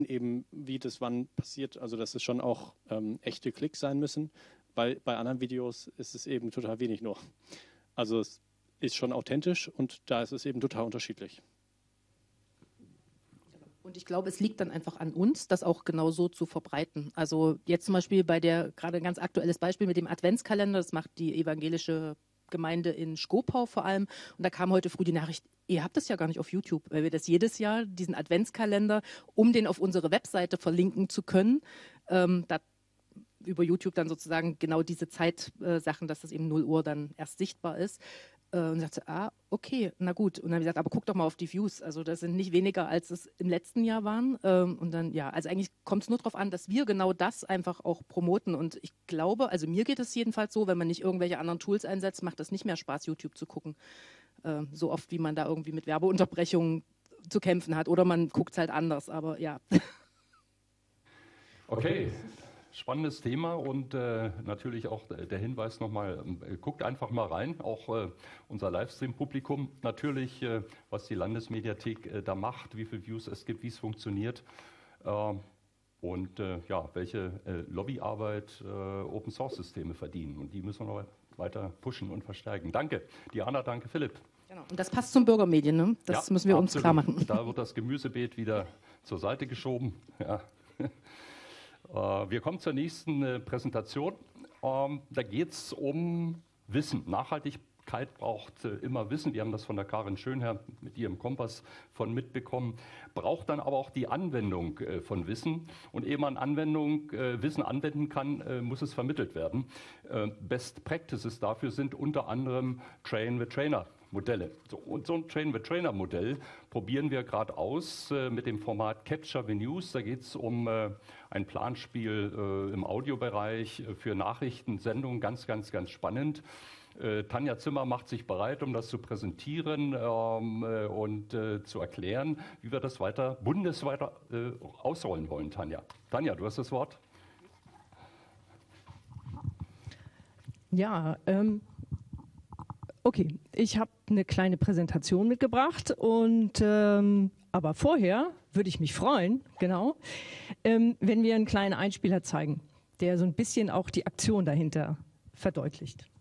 eben, wie das wann passiert, also dass es schon auch echte Klicks sein müssen. Bei anderen Videos ist es eben total wenig nur. Also es ist schon authentisch und da ist es eben total unterschiedlich. Und ich glaube, es liegt dann einfach an uns, das auch genau so zu verbreiten. Also jetzt zum Beispiel bei der, gerade ein ganz aktuelles Beispiel mit dem Adventskalender, das macht die evangelische Gemeinde in Schkopau vor allem. Und da kam heute früh die Nachricht, ihr habt das ja gar nicht auf YouTube, weil wir das jedes Jahr, diesen Adventskalender, um den auf unsere Webseite verlinken zu können, da über YouTube dann sozusagen genau diese Zeitsachen, dass das eben 0 Uhr dann erst sichtbar ist. Und sagte, okay, na gut. Und dann habe ich gesagt, aber guck doch mal auf die Views. Also das sind nicht weniger, als es im letzten Jahr waren. Und dann, ja, also eigentlich kommt es nur darauf an, dass wir genau das einfach auch promoten. Und ich glaube, also mir geht es jedenfalls so, wenn man nicht irgendwelche anderen Tools einsetzt, macht das nicht mehr Spaß, YouTube zu gucken. So oft, wie man da irgendwie mit Werbeunterbrechungen zu kämpfen hat. Oder man guckt es halt anders, aber ja. Okay. Spannendes Thema und natürlich auch der Hinweis nochmal, guckt einfach mal rein, auch unser Livestream-Publikum natürlich, was die Landesmediathek da macht, wie viele Views es gibt, wie es funktioniert und ja, welche Lobbyarbeit Open-Source-Systeme verdienen und die müssen wir noch weiter pushen und verstärken. Danke Diana, danke Philipp. Genau. Und das passt zum Bürgermedien, ne? Das müssen wir uns klar machen. Da wird das Gemüsebeet wieder zur Seite geschoben. Ja. Wir kommen zur nächsten Präsentation. Da geht es um Wissen. Nachhaltigkeit braucht immer Wissen. Wir haben das von der Karin Schönherr mit ihrem Kompass von mitbekommen. Braucht dann aber auch die Anwendung von Wissen. Und ehe man Wissen anwenden kann, muss es vermittelt werden. Best Practices dafür sind unter anderem Train-the-Trainer-Modelle. Und so ein Train-the-Trainer-Modell probieren wir gerade aus mit dem Format Capture the News. Da geht es um ein Planspiel im Audiobereich für Nachrichtensendungen. Ganz, ganz, ganz spannend. Tanja Zimmer macht sich bereit, um das zu präsentieren und zu erklären, wie wir das bundesweit ausrollen wollen, Tanja. Tanja, du hast das Wort. Ja, okay. Ich habe eine kleine Präsentation mitgebracht und aber vorher würde ich mich freuen, genau, wenn wir einen kleinen Einspieler zeigen, der so ein bisschen auch die Aktion dahinter verdeutlicht.